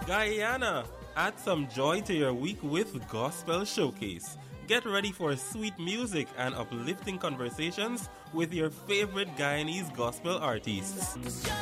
Guyana, add some joy to your week with Gospel Showcase. Get ready for sweet music and uplifting conversations with your favorite Guyanese gospel artists.